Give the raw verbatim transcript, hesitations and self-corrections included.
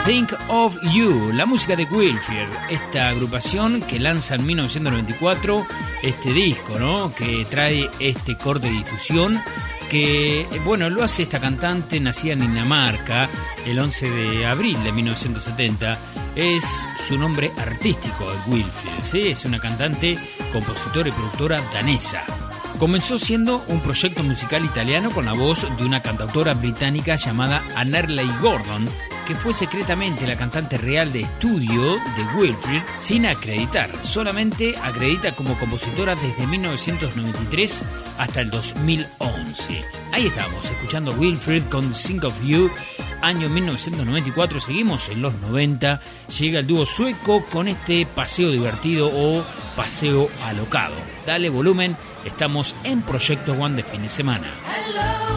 Think of You, la música de Wilfried, esta agrupación que lanza en mil novecientos noventa y cuatro este disco, ¿no? Que trae este corte de difusión, que, bueno, lo hace esta cantante nacida en Dinamarca el once de abril de mil novecientos setenta. Es su nombre artístico, Wilfried, ¿sí? Es una cantante, compositora y productora danesa. Comenzó siendo un proyecto musical italiano con la voz de una cantautora británica llamada Annerley Gordon, que fue secretamente la cantante real de estudio de Wilfried sin acreditar. Solamente acredita como compositora desde mil novecientos noventa y tres hasta el dos mil once. Ahí estamos, escuchando Wilfried con Think of You, año mil novecientos noventa y cuatro. Seguimos en los noventa. Llega el dúo sueco con este paseo divertido o paseo alocado. Dale volumen, estamos en Proyecto One de fin de semana.